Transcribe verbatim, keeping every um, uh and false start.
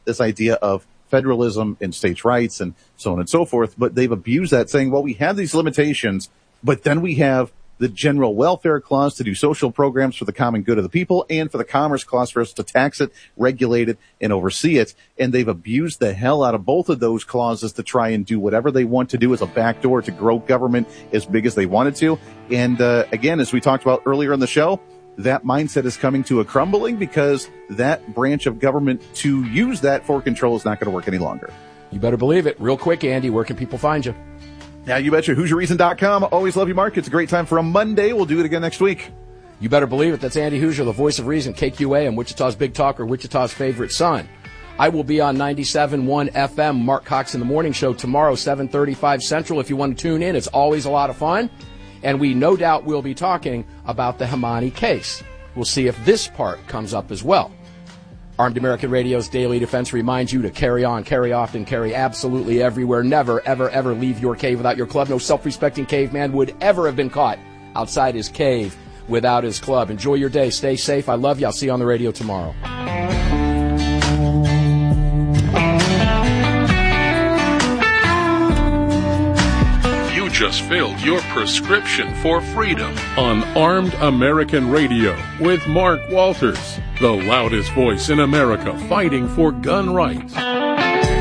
this idea of federalism and states' rights and so on and so forth, but they've abused that, saying, well, we have these limitations, but then we have the general welfare clause to do social programs for the common good of the people, and for the commerce clause for us to tax it, regulate it, and oversee it. And they've abused the hell out of both of those clauses to try and do whatever they want to do as a backdoor to grow government as big as they wanted to. And uh, again, as we talked about earlier in the show, that mindset is coming to a crumbling because that branch of government to use that for control is not going to work any longer. You better believe it. Real quick, Andy, where can people find you? Yeah, you betcha. Hoosier Reason dot com. Always love you, Mark. It's a great time for a Monday. We'll do it again next week. You better believe it. That's Andy Hoosier, the voice of reason, K Q A, and Wichita's Big Talker, Wichita's favorite son. I will be on ninety-seven point one F M, Mark Cox in the Morning Show tomorrow, seven thirty-five Central. If you want to tune in, it's always a lot of fun. And we no doubt will be talking about the Hamani case. We'll see if this part comes up as well. Armed American Radio's Daily Defense reminds you to carry on, carry often, carry absolutely everywhere. Never, ever, ever leave your cave without your club. No self-respecting caveman would ever have been caught outside his cave without his club. Enjoy your day. Stay safe. I love you. I'll see you on the radio tomorrow. You just filled your prescription for freedom on Armed American Radio with Mark Walters, the loudest voice in America fighting for gun rights.